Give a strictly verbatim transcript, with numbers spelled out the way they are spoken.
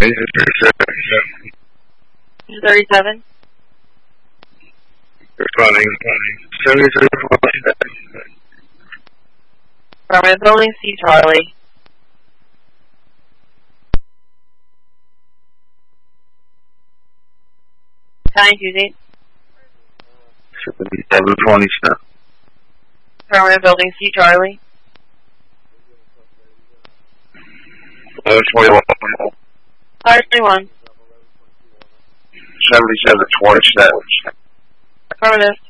thirty-seven. Responding. seventy-three forty-seven. Affirmative, building C, Charlie. Time due date. seventy-seven twenty-seven. Affirmative, building C, Charlie. eleven twenty-one. Fire twenty-one. seventy-seven twenty-seven. Affirmative.